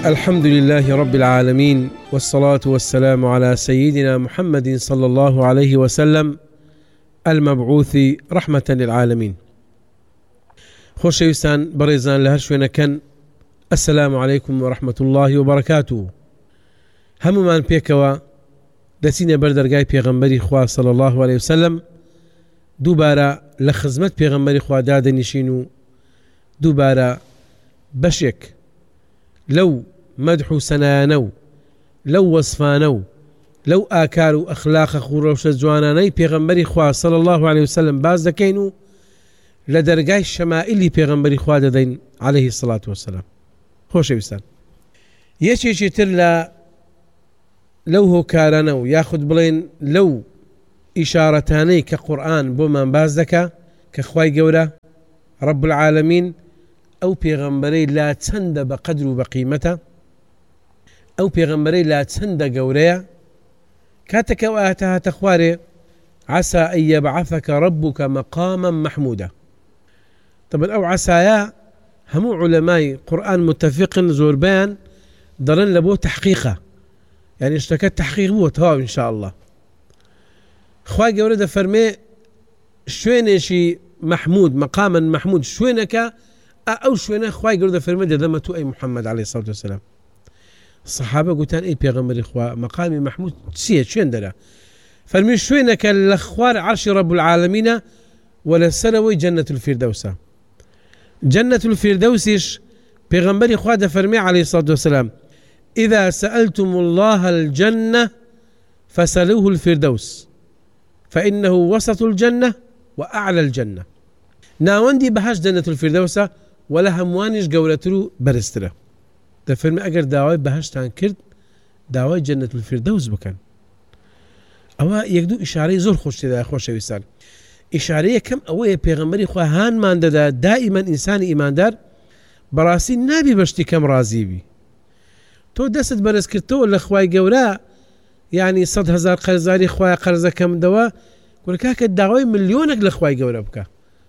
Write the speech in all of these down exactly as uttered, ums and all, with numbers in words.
الحمد لله رب العالمين، والصلاة والسلام على سيدنا محمد صلى الله عليه وسلم المبعوث رحمة للعالمين. خۆشەویستان بەڕێزان لە هەر شوێنەکەن، السلام عليكم ورحمة الله وبركاته. هەمومان پێکەوە دەچینە بەر دەرگای پێغەمبەری خوا صلى الله عليه وسلم، دووبارە لە خزمەت پێغەمبەری خوا دادەنیشین و دووبارە بەشێک لەو مەدح و سەنایانە و لەو وەسفانە و لەو ئاکار و ئەخلاقە خوڕەوشە جوانانەی پێغەمبەری خوا صلى الله عليه وسلم باز دەکەین و لە دەرگای شەمائیلی پێغەمبەری خوا دەدەین عليه الصلاة والسلام. خۆشەویستان، یەکێکی تر لە لەو هۆکارانە و یاخود بڵێن لەو ئیشارەتانەی کە قورئان بۆمان باز دەکا کە خوای گەورە رب العالمین ئەو پێغەمبەرەی لا چەندە بە قەدر و بە قیمەتە، ئەو پێغەمبەرەی لا چەندە گەورەیە، کاتێکە ئاەتە هاتە خوارێ عسى أن يبعثك ربك مقاما محمودا. طبعا أو عسايا همو علماء قرآن متفقين زوربان ضرن لبو تحقيقه، يعني اشتكت تحقيق بو تواو إن شاء الله. خواهي قولة فرمي شوينة شي محمود مقاما محمود شوينك أو شوينة خواهي قولة فرمي دمتو أي محمد عليه الصلاة والسلام. الصحابة قلتان أي بيغمري خواه مقامي محمود سيه شوين دلا فرمي شوينك الأخوار عرش رب العالمين ولا سنوي جنة الفردوس. جنة الفردوسش بيغمبري خواد فرمي عليه الصلاة والسلام إذا سألتم الله الجنة فسألوه الفردوس فإنه وسط الجنة وأعلى الجنة. ناوندي بهاش جنة الفردوس ولا هموانش قولتلو برستره. ده فرمي أقر داوي بهاش تانكرد داوي جنة الفردوس بكان. أوا يقدو إشارة زور خوش تدا خوش ويسان. إشارة كم أوه پیغمبري خوا هان مان دا دائما إنسان إيمان دار براسي نابي بشتي كم رازي بي. تو دست برس كرتو لخواي قورا يعني صد هزار قرزاري خواي قرزة كم دوا قول كاك الدعوي مليونك لخواي قورا بكا.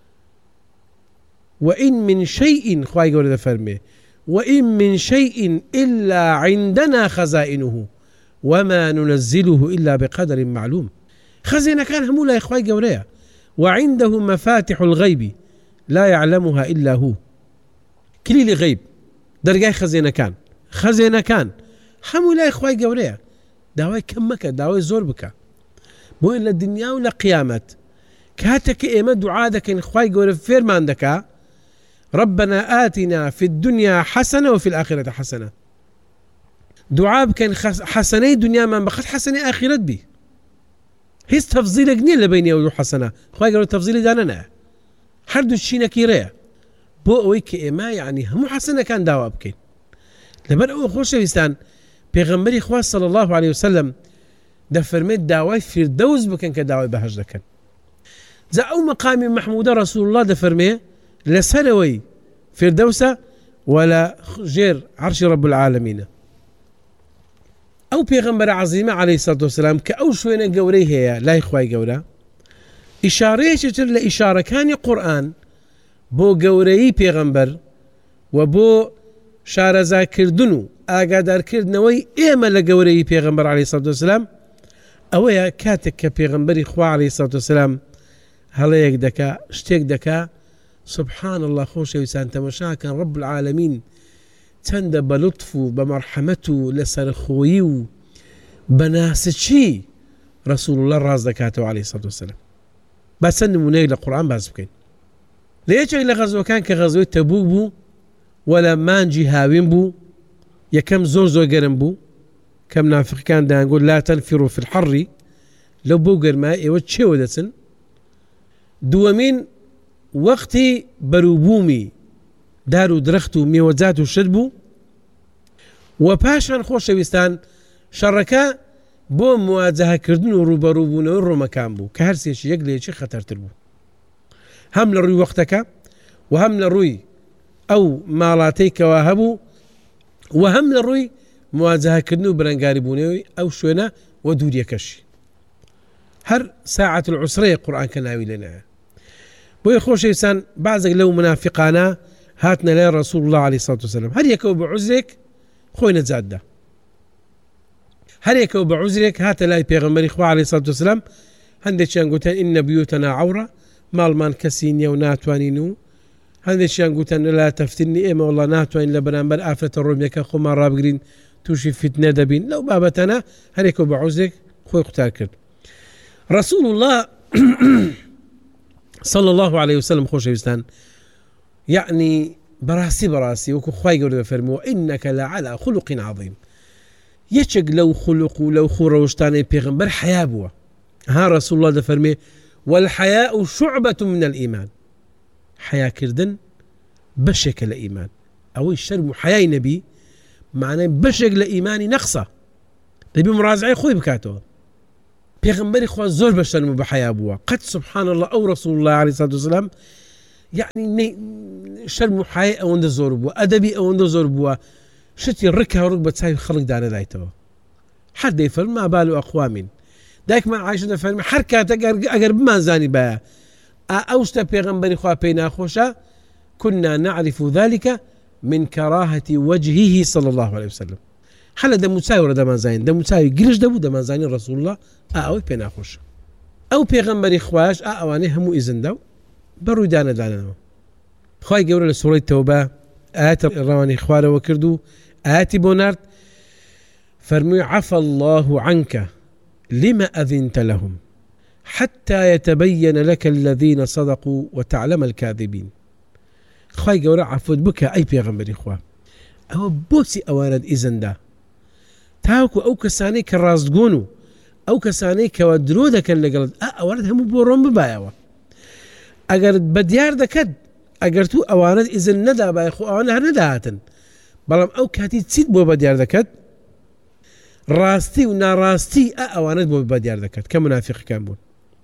وإن من شيء خواي قورا فرمي وإن من شيء إلا عندنا خزائنه وما ننزله إلا بقدر معلوم. خزينة كان همو لا إخواي قوريا وعنده مفاتح الغيب لا يعلمها إلا هو. كليل غيب درجاي خزينة كان خزينة كان همو لا إخواي قوريا داوي كمك داوي زور بك بو إلا الدنيا ولا قيامة كاتك إيما دعادك إن إخواي قوري فير ما عندك ربنا آتنا في الدنيا حسنة وفي الآخرة حسنة. دعاء كان حسني دنيا ما بخت حسني آخرت بي هيس تفضيل جنيه لبيني ودو حسنة خواهي قالوا تفضيل داننا حردو الشينا كيريا بو ويك إما يعني هم حسنة كان دعوة بكين لبن أو خوش ويستان بيغمبري خواه صلى الله عليه وسلم ده فرميت دعوة فردوس بكين كدعوة بهج دكان زا أو مقام محمود رسول الله ده فرميه لسنوي فردوسة ولا غير عرش رب العالمين. أو بيغمبر عظيمة عليه الصلاة والسلام كأو شوينة قوري هي لا يخواي قورا إشارة شتر لإشارة كان قرآن بو قوري بيغمبر وبو شارزا كردنو آقادار كردنوي إيما لقوري بيغمبر عليه الصلاة والسلام أويا كاتك كبيغمبري خوا عليه الصلاة والسلام هلا يكدكا اشتيك دكا سبحان الله خوش ويسان تمشا كان رب العالمين تند بلطفه بمرحمته لسرخويه بناسشي رسول الله راز دكاته عليه الصلاة والسلام. بس نموني القرآن باز بكين ليش إلا غزوة كان كغزوة تبوك بو ولا مانجي هاوين بو يا كم زور زور قرن بو كم نافق كان دا نقول لا تنفروا في الحر لو بوغر ما يوتشي ودسن دوامين وقتی بروبومی دار و درخت و میوەجات و شت بوو و پاشان خۆشەویستان شەڕەکە بۆ مواجهەکردن و ڕوبەڕووبوونەوەی ڕۆمەکان بوو کە هەرسێکی یەک لێکی خەتەرتر بوو هەم لە ڕووی وەختەکە و هەم لە ڕووی ئەو ماڵاتەی کەوا هەبوو و هەم لە ڕووی مواجهەکردن و بەرەنگاری بوونەوەی ئەو شوێنە و دووریەکەشی هەر ساعەت العوسرەیە قورئان کە ناوی لێنایە. بۆیە خۆشەویستان بازێک لەو منافقانە هاتنە لای رسول الله عليه الصلاة والسلام هەر یەکەوە بە عوزرێک خۆی نەجاتدا هەرێکەوە بە عوزرێک هاتە لای پێغەمبەری خوا عەلەیهی سەڵاتو وەسەلام هەندێکیان گوتن ئینە بیوتەنا عەورە ماڵمان کەسی نییە و ناتوانین و هەندێکیان گوتن لا تەفتنی ئێمە وەڵڵا ناتوانین لە بەرامبەر ئافرەتە ڕۆمیەکە خۆمان ڕابگرین تووشی فتنە دەبین لەو بابەتەنە هەرێکەوە بە عوزرێک خۆی قوتار کرد رسول الله صلى الله عليه وسلم خۆشەویستان يعني براسي براسي وكو خواي قولوا فرموا إنك لعلى خلق عظيم يشق لو خلق لو خوروشتاني بيغمبر حياة بوا ها رسول الله دفرمي والحياء شعبة من الإيمان حياة كردن بشك الإيمان أو الشرم حياة نبي معناه بشك الإيمان نقصة نبي مرازعي خوي بكاتو بيغمبر خوا زور بشرم بحياة بوا قد سبحان الله أو رسول الله عليه الصلاة والسلام يعني شرم حياة أو عنده زور بوا أدبي أو عنده زور بوا شتي الركها وركبة تساوي خلق دانا دايتو حد يفرم ما باله أقوام دايك ما عايشة فرمي حركات أقرب ما زاني بها أوشتا بيغمبر خوا بينا خوشا كنا نعرف ذلك من كراهة وجهه صلى الله عليه وسلم حالا دا مساوي دا مازاين دا مساوي قرش دابو دا مازاين رسول الله أوي بينا خوشا أو بيغمبر خواش أواني همو إذن داو برو دانا دانا خواهي قولة لسورة التوبة آيات الرواني خوارة وكردو آيات بونارد فرمي عفى الله عنك لما أذنت لهم حتى يتبين لك الذين صدقوا وتعلم الكاذبين خواهي قولة عفود بك أي بيغمبر إخوة أو بوسي أوارد إذن دا تاوكو أو كساني كرازدقونو أو كساني كودرودك اللي قلت أوارد همو بورون ببايوا أقر بديار دكد أقر تو أوارد إذن ندا بايخو أوانا هر نداهاتن بلام أو كاتي تسيد بو بديار دكد راستي وناراستي أواند بو بديار دكد كمنافق كان بون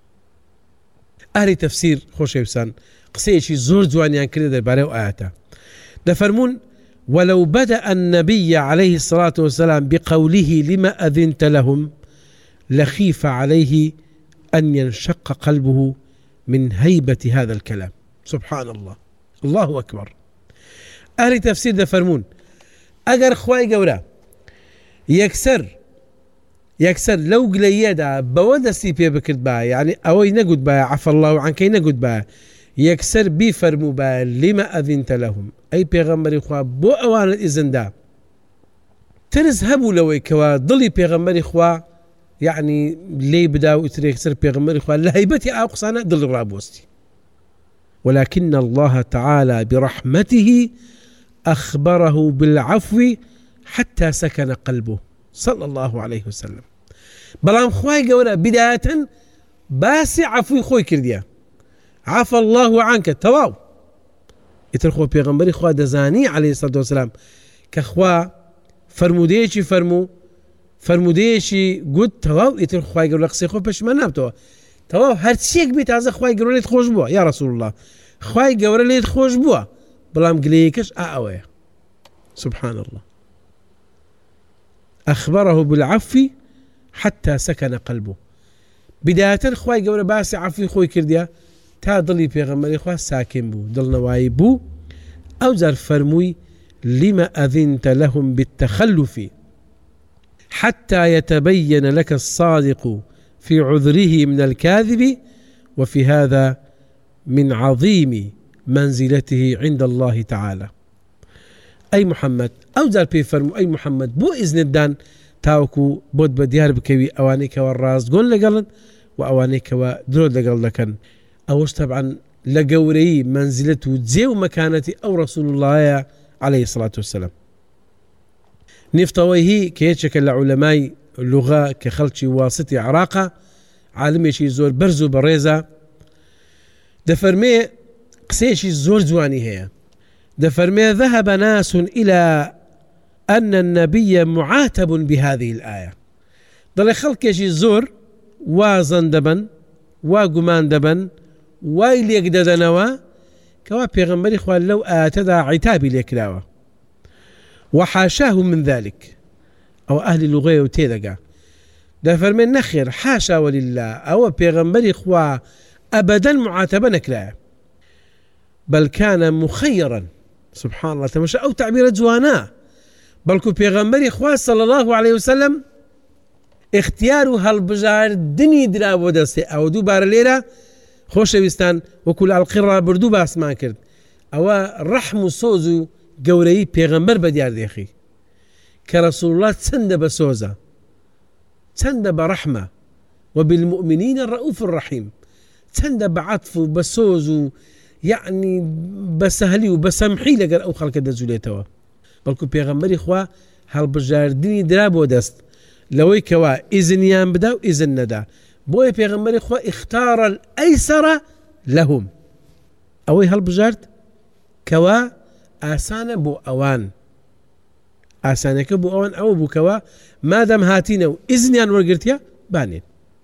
أهلي تفسير خوش يوسان قسيشي زور زوانيان كده در باريو آياتا دفرمون ولو بدأ النبي عليه الصلاة والسلام بقوله لما أذنت لهم لخيف عليه أن ينشق قلبه من هيبة هذا الكلام سبحان الله الله أكبر أهل تفسير دفرمون أجر خواي قولا يكسر يكسر لو قليدا بودا سيبي بكرد با يعني أوي نقود با عفى الله عنك نقود با يكسر بيفرمو با لما أذنت لهم أي بيغمبري خوا بو أوان الإذن دا تنزهبوا لوي كوا ضلي بيغمبري خوا يعني لي بداو يكسر بيغمبري خوا لهيبتي أقصانا ضل رابوستي ولكن الله تعالى برحمته أخبره بالعفو حتى سكن قلبه صلى الله عليه وسلم بلام خواي قولا بداية باسي عفو خوي كرديا عفى الله عنك تواو يترخوا بيغمبري خوا دزاني عليه الصلاة والسلام كخوا فرموديشي فرمو فرموديشي قد تواو يترخوا خواي قولا قصي خوا بشمان نابتوا تواو هرتشيك بيت عزا خواي قولا ليت خوش بوا يا رسول الله خواي قولا ليت خوش بوا بلام قليكش آوه سبحان الله أخبره بالعفو حتى سكن قلبه بداية خواي قولا باسي عفو خوي كرديا تا ضلي بيغمبري خوا ساكن بو ضل نواي بو أو زار فرموي لما أذنت لهم بالتخلف حتى يتبين لك الصادق في عذره من الكاذب وفي هذا من عظيم منزلته عند الله تعالى أي محمد أو زار بيفرمو أي محمد بو إذن الدان تاوكو بود بديار بكوي أوانيك والراس قول لقلن وأوانيك ودرود لقل لكن أوش طبعا لقوري منزلته زيو مكانتي أو رسول الله عليه الصلاة والسلام نفتويه كيتشك العلماء اللغة كخلشي واسطي عراقة عالمي شي زور برزو بريزة دفرمي قسيشي زور زواني هي دفرمي ذهب ناس إلى أن النبي معاتب بهذه الآية ضل خلق يشي زور وزندبا وقمان دبا ويليك ددنوا كوا بيغمبري خوال لو آتدا عتابي ليكلاوا وحاشاه من ذلك أو أهل اللغة وتيدقا ده فرمين نخير حاشا ولله أو بيغمبري خوا أبدا معاتبا نكلا بل كان مخيرا سبحان الله تمشى أو تعبير جوانا بەڵکو پێغەمبەری خوا صلی الله عليه وسلم اختیار و هەڵبژاردنی درا بۆ دەستێ. ئەوە دووبارە لێرە خۆشەویستان وەکو لە ئەڵقەی ڕابردوو باسمان کرد، ئەوە ڕەحم و سۆز و گەورەی پێغەمبەر بەدیاردێخی کە ڕەسوڵ الله چەندە بە سۆزە، چەندە بە ڕەحمە، وبالمؤمنین الرؤوف الرحیم، چەندە بە عەتف و بە سۆز و یعنی بە سەهلی و بە سەمحی لەگەر ئەو خەڵکە دەجولێتەوە. بەڵکو پێغەمبەری خوا هەڵبژاردنی درا بۆ دەست لەوەی کەوا ئیزنیان بدا و ئیزن نەدا. بۆیە پێغەمبەری خوا اختارە الئەیسەرە لەهم، ئەوەی هەڵبژارد کەوا ئاسانە بۆ ئەوان، ئاسانەکە بۆ ئەوان ئەوە بوو کەوا مادەم هاتینە و ئیزنیان وەرگرتیە بانێن.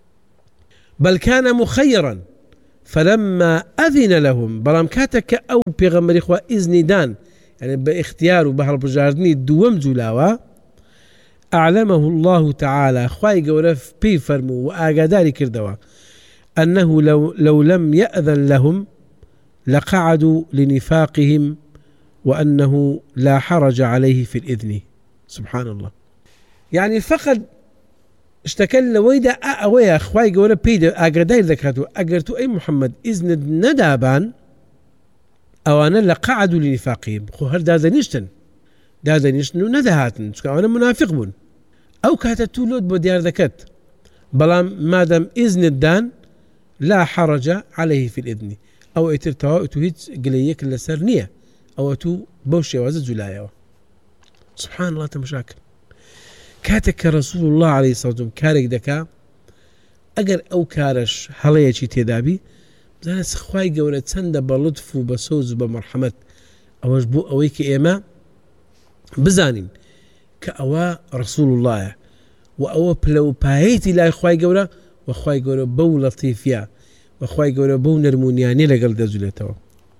بل كان مخيرا فلما أذن لهم، بەڵام کاتێک کە ئەو پێغەمبەری خوا ئیزنی دان، يعني باختيار و بە هەڵبژاردنی دووەم جولاوە، أعلمه الله تعالى، خوای گەورە پێی فەرموو و ئاگاداری کردەوە، أنه لو, لو لم يأذن لهم لقعدوا لنفاقهم وأنه لا حرج عليه في الإذن. سبحان الله. يعني فقط اشتكل لويدا أويا خوای گەورە پێی ئاگاداری دەکاتەوە ئەگەر تو ئەی محەممەد ئیزنت نەدابان ئەوانە لە قعد و لنفاقهم، خۆ هەر دادەنیشتن دادەنیشتن و نەدەهاتن، چکە ئەوانە منافق بوون. ئەو کاتە تو لۆت بۆ دیار دەکەت، بەڵام مادەم ئیزنت دان لا حرج عليه في الإذن، ئەو ئیتر تەواو تو هیچ گلەیەک لەسەر نییە، ئەوە تو بەو شێوازە جولایەوە. سبحان الله تەماشاکە. کاتێک کە ڕەسوڵ الله عليه الصلاة والسلام کارێک دەکا، ئەگەر ئەو کارش هەڵەیەکی تێدابی، بزانە خوای گەورە چەندە بە لطف و بە سۆز و بە مەرحەمەت، ئەوەش بۆ ئەوەی کە ئێمە بزانین کە ئەوە ڕەسوڵ اللهە و ئەوە پلە و پایەتی لای خوای گەورە، و خوای گەورە بەو لەتیفە و خوای گەورە بەو نەرمونیانە لەگەڵ دەجولێتەوە.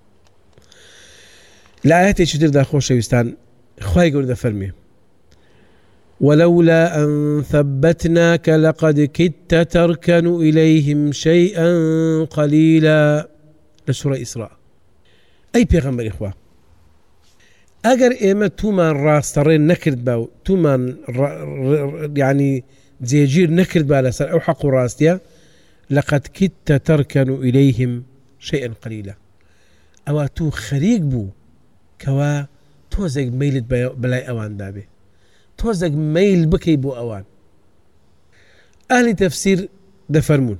لە ئاەتێکی تردا خۆشەویستان خوای گەورە دەفەرمێ: ولولا أن ثبتناك لقد كدت تركن إليهم شيئا قليلا. لسورة إسراء. أي پیغمبر إخوة، أجر إما تومان راسترين نكرد باو تومان يعني زيجير نكرد بالأسر أو حق راستيا، لقد كدت تركن إليهم شيئا قليلا. أو تو خريق بو كوا توزق ميلت بلاي أوان دابي، توزق ميل بكي بو أوان. أهل تفسير دفرمون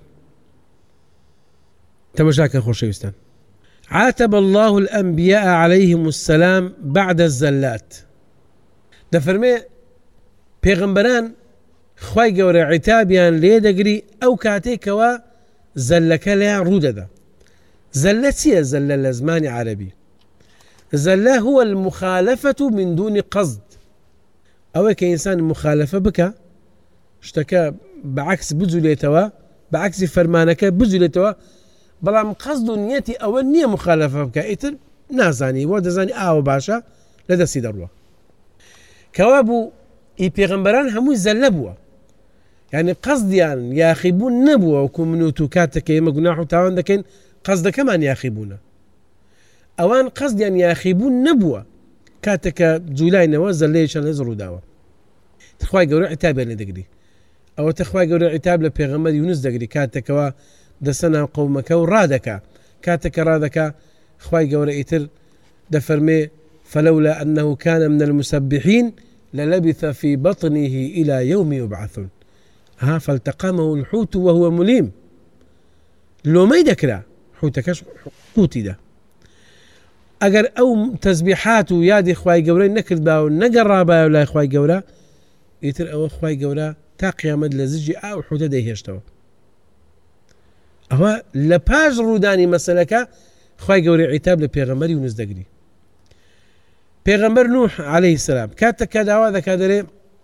تمشاكا خوشيستان. عاتب الله الأنبياء عليهم السلام بعد الزلات. دفرمي پیغمبران خوای گەورە عتابیان لێ دەگری ئەو کاتێکەوە زەلەکە لە ڕوودەدا. زەلە چییە؟ زەلە لە زمانی عەرەبی، زەلە هو المخالفة من دون قصد، ئەوەی کە ئینسان مخالفە بکە، شتەکە بەعکس بجولێتەوە، بەعکسی فەرمانەکە بجولێتەوە، بەڵام قەزد و نیەتی ئەوە نییە مخالفە بکە، ئیتر نازانی وە دەزانی ئاوە باشە لە دەستی دەڕوە. کەوا بوو ئی پێغەمبەران هەمووی زەلە بووە، یعنی قەزدیان یاخیبوون نەبووە، وەکو من و تو کاتێکە ئێمە گوناح و تاوان دەکەین قەزدەکەمان یاخیبوونە. ئەوان قەزدیان یاخیبوون نەبووە، کاتێکە جولاینەوە زەلەیەکیان لێ ڕووداوە. خوای گەورە عتابیان لێ دەگری. ئەوەتە خوای گەورە عتاب لە پێغەمبەر یونس دەگری کاتێکەوە دەسە ناو قەومەکە و ڕادەکا. کاتێکە ڕادەکا خوای گەورە ئیتر دەفەرمێ: فلولا أنه كان من المسبحين للبث في بطنه إلى يوم يبعثون. ها فالتقمه الحوت وهو مليم. لو ما يدكرا حوتكش قوتي ده. أجر أو تسبيحات ويادي خواي جورا نكرد باو نجرا باو لا خواي جورا يتر أو خواي جورا تاقيا مد لزجي أو حوتة ده هيشتوا. هو لباج روداني مسألة خواي جورا عتاب لبيغمبر يونس دقري. پیغمبر نوح عليه السلام كاتك دعوة ذا كادري: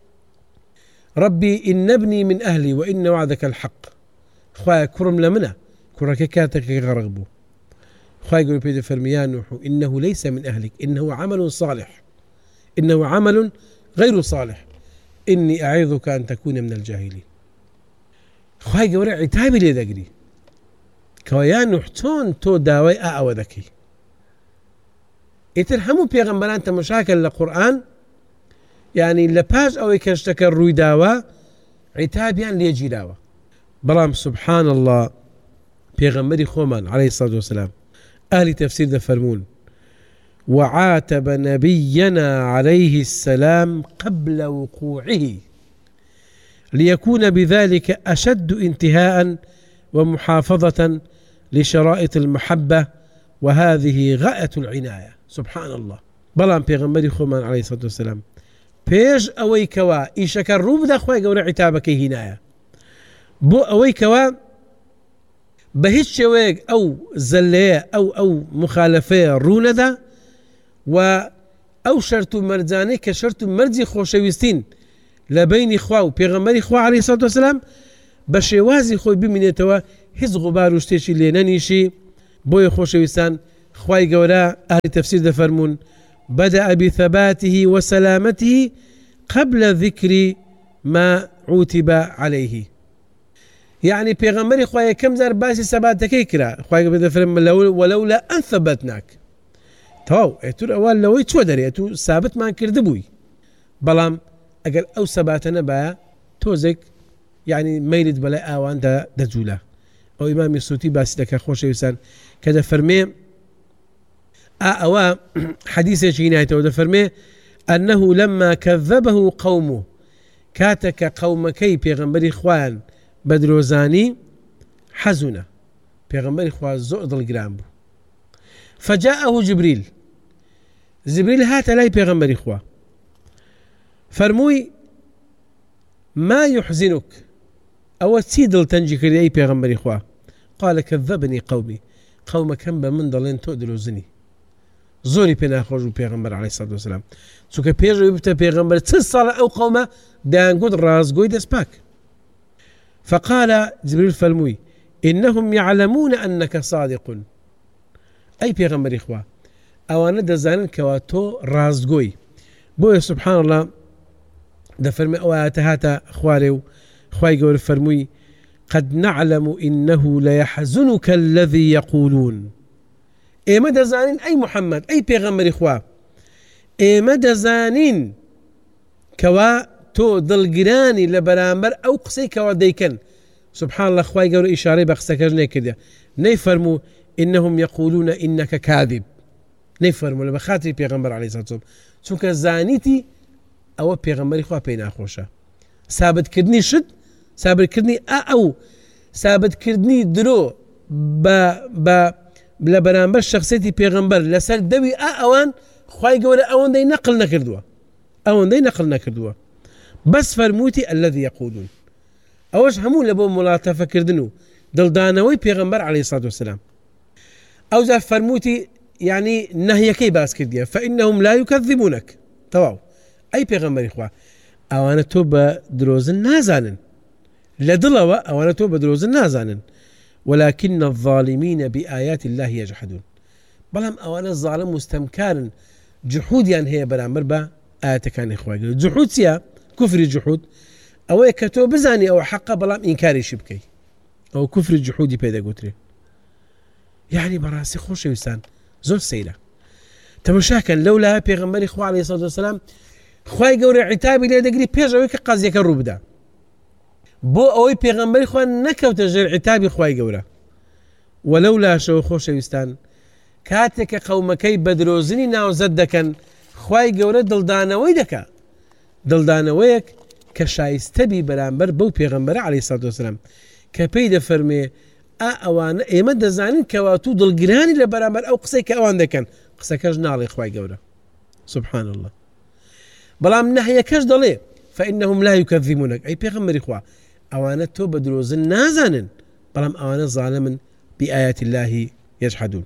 ربي إن ابني من أهلي وإن وعدك الحق. خواي كرم لمنه كرك كاتك غرقبو. خواي يقول بيد فرميان نوح: إنه ليس من أهلك إنه عمل صالح إنه عمل غير صالح إني أعيذك أن تكون من الجاهلين. خواي يقول عتابي لي ذكري كويا نوح تون تو داوي أعوى ذكي. إتر همو پیغمبران تمشاكل للقرآن يعني لباش أو يكشتك الروي داوة عتابيان ليجي داوة. بلام سبحان الله بيغمري خومان عليه الصلاة والسلام أهل تفسير ده فرمون وعاتب نبينا عليه السلام قبل وقوعه ليكون بذلك أشد انتهاء ومحافظة لشرائط المحبة وهذه غاية العناية. سبحان الله. بلان بيغمري خومان عليه الصلاة والسلام بيش أوي كوا إيشكر روب دا خواهي قول عتابك هنايا بو أوي كوا بهيش شويق أو زلية أو أو مخالفة روندا و أو شرط مرزاني كشرط مرزي خوشويستين لبين خوا وبيغمري خوا عليه الصلاة والسلام بشوازي خوي بمنيتوا هز غبار وشتيشي لينانيشي بوي خوشويستان خواي قولا أهل تفسير ده فرمون بدأ بثباته وسلامته قبل ذكر ما عوتب عليه. يعني بيغمري خواي كم زار باسي ثباتك يكرا خواي بده فرم ولولا أن ثبتناك تواو اتو اول لو يتودري اتو ثابت ما كردبوي بلام اقل او ثباتنا با توزك يعني ميلد بلا اوان دا دجولا او امام السوتي باسي دك خوش يسان كذا فرمي أوا حديث جينايته وده فرمي أنه لما كذبه قومه كاتك قومكي بيغمبري خوان بدروزاني حزنة بيغمبري خوان زؤد الجرامبو فجاءه جبريل جبريل هات لاي بيغمبري خوان فرموي ما يحزنك أو تسيدل تنجي كري أي بيغمبري خوان قال كذبني قومي قوم كم بمن ضلين تؤدلوزني زوري بينا خوجو بيغمبر عليه الصلاة والسلام سوكا بيجو يبتا بيغمبر تصال أو قومة دان قد راز قويد اسباك فقال جبريل فالموي إنهم يعلمون أنك صادق أي بيغمبر إخوة أوانا دزانن كواتو راز قوي بوي سبحان الله ده فرمي أواتهاتا خواريو خواي قول فرموي قد نعلم إنه ليحزنك الذي يقولون إيما دزانين أي محمد أي بيغمبر إخوة إيما دزانين كوا تو دلقراني لبرامبر أو قصي كوا ديكن سبحان الله خواي قولوا إشارة بخسكجنا كده نيفرموا إنهم يقولون إنك كاذب نيفرموا لما خاطري بيغمبر عليه الصلاة والسلام سوكا زانيتي أو بيغمبر إخوة بينا خوشة ثابت كدني شد ثابت كدني أو ثابت كدني درو با با لبرامبر شخصيتي بيغمبر لسر دوي أوان خواي قولوا أوان دي نقل نكردوا أوان دي نقل نكردوا بس فرموتي الذي يقولون أوش همون لبو ملاطفة كردنو دلدانوي بيغمبر عليه الصلاة والسلام أو ذا فرموتي يعني نهي كي باس كرديا فإنهم لا يكذبونك تواو أي بيغمبر إخوة أوانا توبة دروزن نازانن لدلوا أوانا توبة دروزن نازانن ولكن الظالمين بآيات الله يجحدون بلهم أوانا الظالم مستمكارن جحود يعني هي برامبر با آيات كان إخوة جحود سيا كفر الجحود أو كتو بزاني أو حقا بلام إنكاري شبكي أو كفر الجحود بيدا قتري يعني براسي خوش يسان زول سيلة تمشاكن لولا بيغمبر إخوة عليه الصلاة والسلام خواي قوري عتابي لي دقري بيجاويك قازي كالروب دا بو أوي بيغمبر إخوة نكو تجر عتابي خواي قورا ولولا شو خوش يستان كاتك قومكي بدروزني ناو زدكن خواي قوري دلدانوي دكا دلدانويك كشايستبي برامبر بو بيغمبر عليه الصلاة والسلام كبيد فرمي أوان إيما دزانين كواتو دلقراني لبرامبر أو قصي كأوان دكن قصي كاج نالي خواي قورا سبحان الله بلام نهي كاج دلي فإنهم لا يكذبونك أي بيغمبر إخوة أوان توب دروزن نازانن بلام أوان ظالما بآيات الله يجحدون.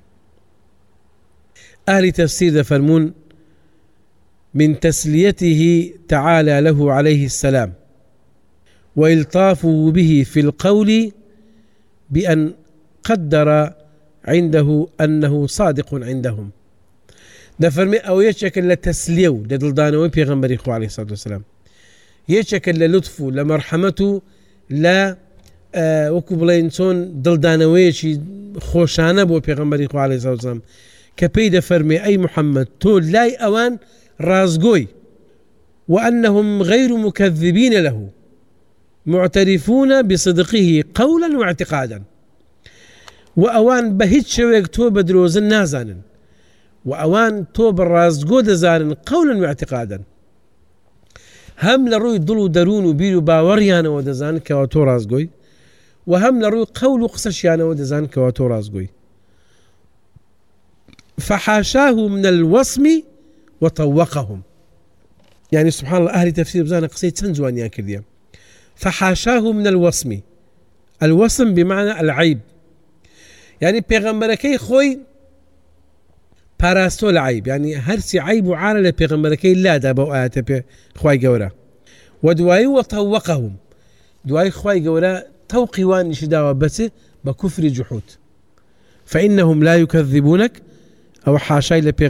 أهل تفسير فرمون من تسليته تعالى له عليه السلام وإلطافه به في القول بأن قدر عنده أنه صادق عندهم ده فرمي أو يشكل لتسليو لدلدانوي بيغمبر إخوة عليه الصلاة والسلام يشكل للطفه لمرحمته لا آه وكبلينسون دلدانوي شي خوشانة بو بيغمبر إخوة عليه الصلاة والسلام كبيد فرمي أي محمد تول لاي أوان رازقوي وأنهم غير مكذبين له معترفون بصدقه قولا واعتقادا. وأوان بهيت شويك تو بدروزن نازانا، وأوان تو بالرازقو دزانا قولا واعتقادا. هم لروي ضلو درون وبيرو باوريانا ودزان كواتو رازقوي، وهم لروي قول قصشيانا ودزان كواتو رازقوي. فحاشاه من الوصم وطوقهم. يعني سبحان الله أهل تفسير بزانا قصيد سنزوان يا كرديا. فحاشاه من الوصم، الوصم بمعنى العيب، يعني پیغمبركي خوي باراستو العيب، يعني هرسي عيب وعالة لبيغمبركي لا دابو آيات خواي قورا. ودواي وطوقهم، دواي خواي قورا توقي وان شداوة بس بكفر جحود. فإنهم لا يكذبونك أو حاشاي لبيغمبركي